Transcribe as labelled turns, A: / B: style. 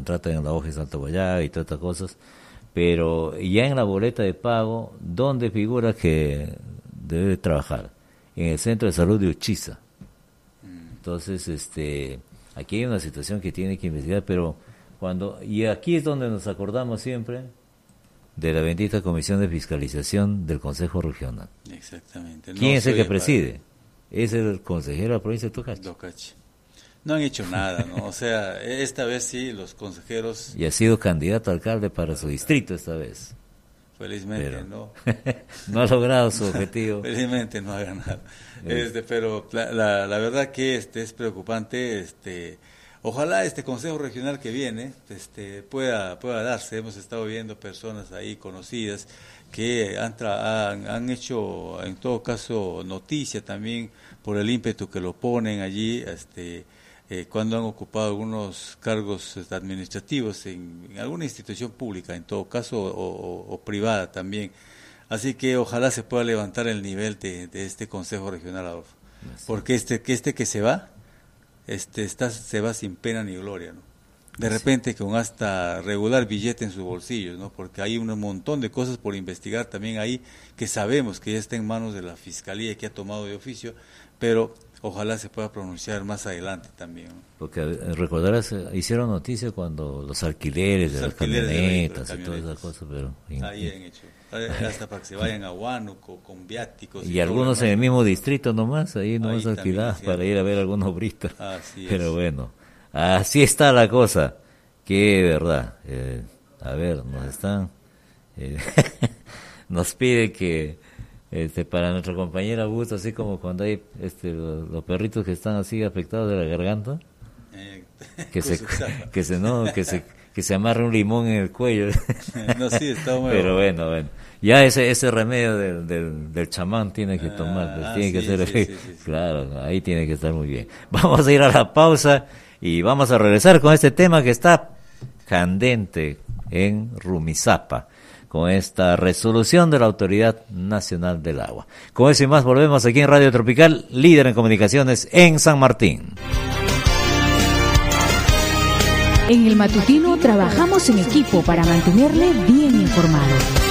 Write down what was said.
A: contratan en la hoja de Salto Guayaga y todas estas cosas, pero ya en la boleta de pago, ¿dónde figura que debe trabajar? En el Centro de Salud de Uchiza. Entonces, aquí hay una situación que tiene que investigar, pero y aquí es donde nos acordamos siempre de la bendita Comisión de Fiscalización del Consejo Regional.
B: Exactamente.
A: ¿Quién es el que preside? Es el consejero de la provincia de Tocache.
B: No han hecho nada, ¿no? O sea, esta vez sí, los consejeros...
A: Y ha sido candidato a alcalde para su distrito esta vez.
B: Felizmente,
A: pero,
B: no.
A: No ha logrado su objetivo.
B: Felizmente no ha ganado. Pero la verdad que es preocupante. Ojalá este Consejo Regional que viene pueda darse. Hemos estado viendo personas ahí conocidas que han hecho, en todo caso, noticia también por el ímpetu que lo ponen allí, cuando han ocupado algunos cargos administrativos en alguna institución pública, en todo caso, o privada también. Así que ojalá se pueda levantar el nivel de este Consejo Regional, Adolfo. Porque que se va, se va sin pena ni gloria, ¿no? De repente con hasta regular billete en sus bolsillos, ¿no? Porque hay un montón de cosas por investigar también ahí que sabemos que ya está en manos de la Fiscalía y que ha tomado de oficio, pero ojalá se pueda pronunciar más adelante también, ¿no?
A: Porque recordarás, hicieron noticia cuando los alquileres de las camionetas y todas esas cosas, pero...
B: Ahí han hecho, hasta para que se vayan a Huánuco con viáticos.
A: Y algunos en el mismo distrito nomás, ahí nomás alquiladas para ir a ver algunos bristas. Pero bueno, así está la cosa, que verdad, a ver, nos pide que para nuestra compañera Augusto, así como cuando hay los perritos que están así afectados de la garganta, que se amarre un limón en el cuello.
B: No, sí, está muy
A: pero bueno, ya ese remedio del chamán tiene que tomar, pues, tiene que ser efecto. Claro, ahí tiene que estar muy bien. Vamos a ir a la pausa y vamos a regresar con este tema que está candente en Rumizápa, con esta resolución de la Autoridad Nacional del Agua. Con eso y más volvemos aquí en Radio Tropical, líder en comunicaciones en San Martín.
C: En el matutino trabajamos en equipo para mantenerle bien informado.